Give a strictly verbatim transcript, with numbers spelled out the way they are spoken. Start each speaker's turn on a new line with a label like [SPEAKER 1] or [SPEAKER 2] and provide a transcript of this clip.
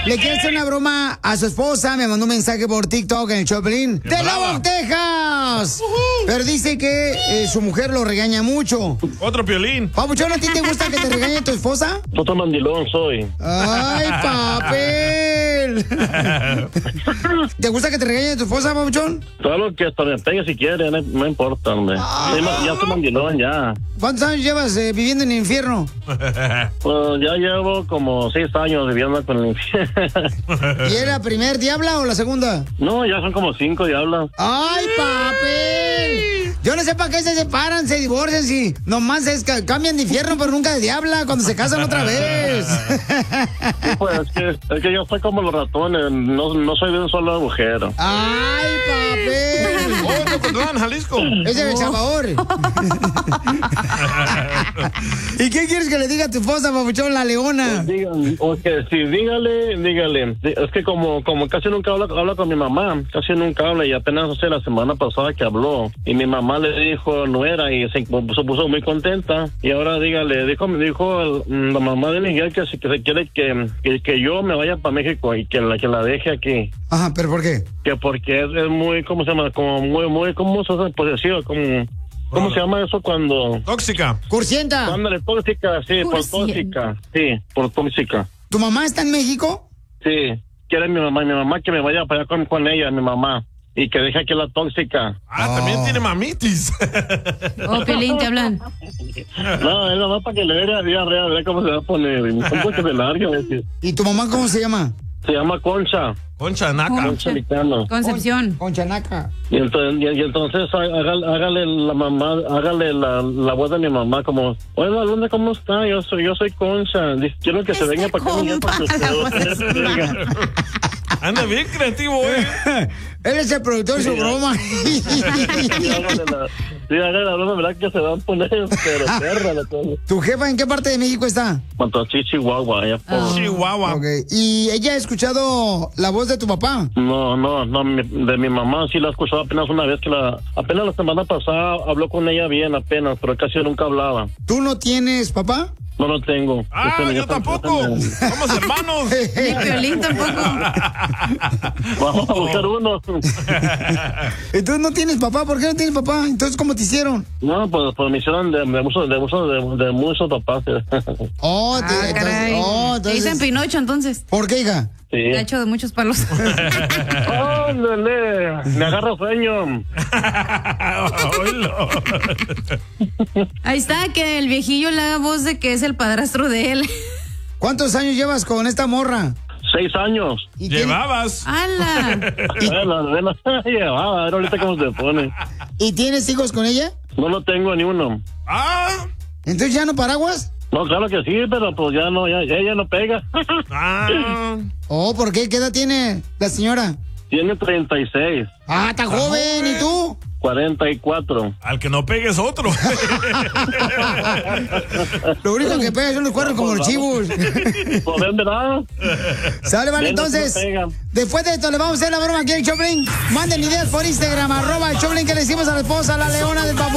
[SPEAKER 1] le quiere hacer una broma a su esposa. Me mandó un mensaje por TikTok en el Choplin. ¡De Lubbock, Texas! Uh-huh. Pero dice que eh, su mujer lo regaña mucho.
[SPEAKER 2] Otro Piolín.
[SPEAKER 1] Papuchón, ¿a ti te gusta que te regañe tu esposa?
[SPEAKER 3] Otro mandilón soy.
[SPEAKER 1] ¡Ay, papel! ¿Te gusta que te regañe tu esposa, Papuchón?
[SPEAKER 3] Todo lo que hasta me pegue si quiere, no, no importa, hombre. Ah. Ya, ya soy mandilón, ya.
[SPEAKER 1] ¿Cuántos años llevas eh, viviendo en el infierno?
[SPEAKER 3] Pues ya llevo como seis años viviendo con el infierno.
[SPEAKER 1] ¿Y era la primer diabla o la segunda?
[SPEAKER 3] No, ya son como cinco diablas.
[SPEAKER 1] ¡Ay, papel! Yo no sé para qué se separan, se divorcian, si nomás es que cambian de infierno, pero nunca de diabla cuando se casan otra vez.
[SPEAKER 3] Sí, pues es que, es que yo soy como los ratones, no, no soy de un solo agujero.
[SPEAKER 1] ¡Ay, papel!
[SPEAKER 2] ¡Oh, de Ocotlán, Jalisco!
[SPEAKER 1] Es de El Salvador. ¿Y qué quieres que le diga a tu esposa, papuchón, la leona?
[SPEAKER 3] Pues digan, okay, sí, dígale, dígale. Es que como, como casi nunca habla, habla con mi mamá, casi nunca habla, y apenas hace la semana pasada que habló, y mi mamá le dijo nuera y se, se puso muy contenta, y ahora dígale, dijo, me dijo la mamá de Miguel que si que se quiere que, que, que yo me vaya para México y que la, que la deje aquí.
[SPEAKER 1] Ajá, ¿pero por qué?
[SPEAKER 3] Que porque es, es muy, ¿cómo se llama? Como muy, muy, ¿cómo se llama? Posesivo, como... ¿Cómo se llama eso cuando...?
[SPEAKER 2] Tóxica.
[SPEAKER 1] Cursienta.
[SPEAKER 3] Ándale, tóxica, sí, por tóxica. Sí, por tóxica.
[SPEAKER 1] ¿Tu mamá está en México?
[SPEAKER 3] Sí, quiere mi mamá, mi mamá que me vaya para allá con, con ella, mi mamá. Y que deje aquí la tóxica.
[SPEAKER 2] Ah, oh. También tiene mamitis.
[SPEAKER 4] Oh, Pelín, te hablan.
[SPEAKER 3] No, es nomás para que le vea diarrea, vea cómo se va a poner. Un poco de largo.
[SPEAKER 1] ¿Y tu mamá cómo se llama?
[SPEAKER 3] Se llama Concha.
[SPEAKER 2] Concha Naca.
[SPEAKER 3] Concha Licano.
[SPEAKER 4] Concepción.
[SPEAKER 1] Concha Naca.
[SPEAKER 3] Y entonces, y, y entonces hágale, hágale la mamá, hágale la, la voz de mi mamá como, oye, ¿dónde cómo está? Yo soy, yo soy Concha. Dice, quiero que se venga para acá.
[SPEAKER 2] Anda bien creativo, eh.
[SPEAKER 1] Él es el productor de su broma.
[SPEAKER 3] Sí, hágale la, sí, hágale la broma, ¿verdad? Que se van a poner, pero perra la cosa.
[SPEAKER 1] ¿Tu jefa en qué parte de México está?
[SPEAKER 3] Cuanto a Chihuahua, allá por...
[SPEAKER 2] Oh. Chihuahua.
[SPEAKER 1] Okay. ¿Y ella ha escuchado la voz de tu papá?
[SPEAKER 3] No, no, no, mi, de mi mamá sí la he escuchado apenas una vez que la... Apenas la semana pasada habló con ella bien, apenas, pero casi nunca hablaba.
[SPEAKER 1] ¿Tú no tienes papá?
[SPEAKER 3] No lo tengo.
[SPEAKER 2] Ah,
[SPEAKER 3] Este,
[SPEAKER 2] yo tampoco. Somos hermanos.
[SPEAKER 4] Ni Piolín tampoco.
[SPEAKER 3] Vamos a buscar uno.
[SPEAKER 1] Entonces no tienes papá. ¿Por qué no tienes papá? Entonces, ¿cómo te hicieron?
[SPEAKER 3] No, pues, pues me hicieron de, de, muchos, de, muchos, de, de muchos papás.
[SPEAKER 1] Oh, te,
[SPEAKER 4] Ah, caray.
[SPEAKER 1] oh,
[SPEAKER 4] Te
[SPEAKER 1] entonces...
[SPEAKER 4] dicen Pinocho, entonces.
[SPEAKER 1] ¿Por qué, hija?
[SPEAKER 3] Sí.
[SPEAKER 4] Te ha hecho de muchos palos.
[SPEAKER 3] ¡Ándale! Me agarra sueño.
[SPEAKER 4] Ahí está, que el viejillo le haga voz de que es el padrastro de él.
[SPEAKER 1] ¿Cuántos años llevas con esta morra?
[SPEAKER 3] Seis años.
[SPEAKER 1] ¿Y
[SPEAKER 2] Llevabas.
[SPEAKER 4] ¡Hala!
[SPEAKER 3] Bueno, bueno, llevaba, a ver ahorita cómo se pone.
[SPEAKER 1] ¿Y tienes hijos con ella?
[SPEAKER 3] No lo tengo ni uno.
[SPEAKER 2] Ah.
[SPEAKER 1] ¿Entonces ya no paraguas?
[SPEAKER 3] No, claro que sí, pero pues ya no, ya, ella no pega.
[SPEAKER 2] Ah.
[SPEAKER 1] Oh, ¿por qué? ¿Qué edad tiene la señora?
[SPEAKER 3] Tiene treinta y seis.
[SPEAKER 1] Ah, está joven. ¿Y tú?
[SPEAKER 3] cuarenta y cuatro.
[SPEAKER 2] Al que no pegues otro.
[SPEAKER 1] Lo único que pega son los cuernos como los chivos.
[SPEAKER 3] Pues ven, ¿verdad?
[SPEAKER 1] Sale, vale,
[SPEAKER 3] Ven,
[SPEAKER 1] entonces.
[SPEAKER 3] no pegan.
[SPEAKER 1] Después de esto le vamos a hacer la broma aquí al Choplin. Manden ideas por Instagram, arroba el Choplin, que le hicimos a la esposa, la leona del papá.